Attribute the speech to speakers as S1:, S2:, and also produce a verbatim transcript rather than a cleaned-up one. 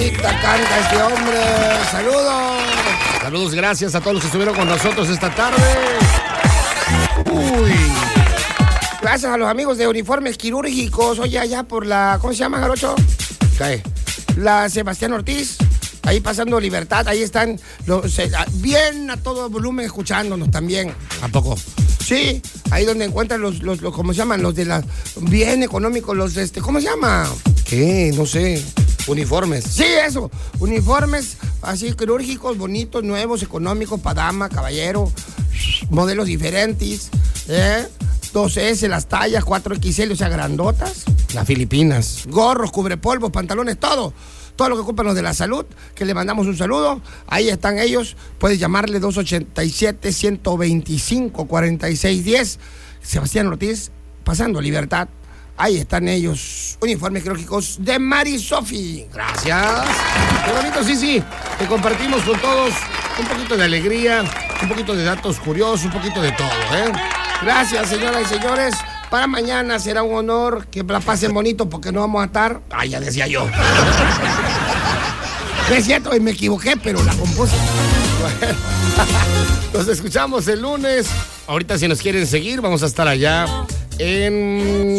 S1: bonita canta este hombre. Saludos.
S2: Saludos, gracias a todos los que estuvieron con nosotros esta tarde.
S1: Uy. Gracias a los amigos de Uniformes Quirúrgicos. Oye, allá por la... ¿Cómo se llama, Jarocho?
S2: ¿Qué?
S1: La Sebastián Ortiz. Ahí pasando Libertad. Ahí están los, eh, bien a todo volumen escuchándonos también.
S2: ¿A poco?
S1: Sí, ahí donde encuentran los, los, los, ¿cómo se llaman? Los de la... Bien económicos, los de este... ¿Cómo se llama?
S2: ¿Qué? No sé. Uniformes.
S1: Sí, eso. Uniformes así quirúrgicos, bonitos, nuevos, económicos, para dama, caballero. Modelos diferentes. ¿Eh? dos ese, las tallas, cuatro equis ele, o sea, grandotas.
S2: Las Filipinas.
S1: Gorros, cubrepolvos, pantalones, todo. Todo lo que ocupan los de la salud, que le mandamos un saludo. Ahí están ellos. Puedes llamarle dos ochenta y siete, ciento veinticinco, cuarenta y seis diez. Sebastián Ortiz, pasando Libertad. Ahí están ellos. Uniformes quirúrgicos de Mari Sofi.
S2: Gracias. Qué bonito, sí, sí. Te compartimos con todos un poquito de alegría, un poquito de datos curiosos, un poquito de todo, ¿eh?
S1: Gracias, señoras y señores. Para mañana será un honor que la pasen bonito porque no vamos a estar.
S2: Ah, ya decía yo.
S1: No es cierto, me equivoqué, pero la compuse.
S2: Bueno, nos escuchamos el lunes. Ahorita si nos quieren seguir, vamos a estar allá en...